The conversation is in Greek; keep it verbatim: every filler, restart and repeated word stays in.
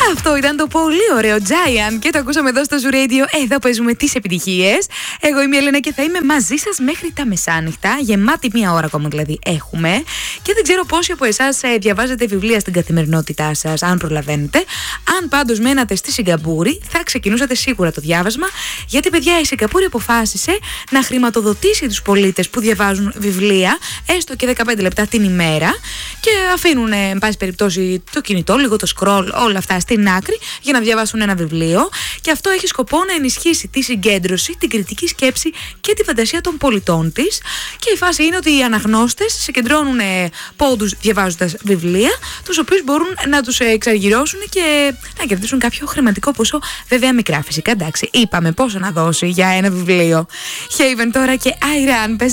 Αυτό ήταν το πολύ ωραίο Giant και το ακούσαμε εδώ στο Zoo Radio. Εδώ παίζουμε τις επιτυχίες. Εγώ είμαι η Έλενα και θα είμαι μαζί σας μέχρι τα μεσάνυχτα. Γεμάτη μία ώρα ακόμα δηλαδή έχουμε. Και δεν ξέρω πόσοι από εσάς διαβάζετε βιβλία στην καθημερινότητά σας, αν προλαβαίνετε. Αν πάντως μένατε στη Σιγκαπούρη, θα ξεκινούσατε σίγουρα το διάβασμα. Γιατί, παιδιά, η Σιγκαπούρη αποφάσισε να χρηματοδοτήσει τους πολίτες που διαβάζουν βιβλία, έστω και δεκαπέντε λεπτά την ημέρα. Και αφήνουν, εν πάση περιπτώσει, το κινητό, λίγο το scroll, όλα αυτά στην άκρη για να διαβάσουν ένα βιβλίο. Και αυτό έχει σκοπό να ενισχύσει τη συγκέντρωση, την κριτική σκέψη και τη φαντασία των πολιτών της. Και η φάση είναι ότι οι αναγνώστες συγκεντρώνουν πόντους διαβάζοντας βιβλία, τους οποίους μπορούν να τους εξαργυρώσουν και να κερδίσουν κάποιο χρηματικό ποσό. Βέβαια, μικρά φυσικά, εντάξει. Είπαμε πόσο να δώσει για ένα βιβλίο. Haven τώρα και I Run.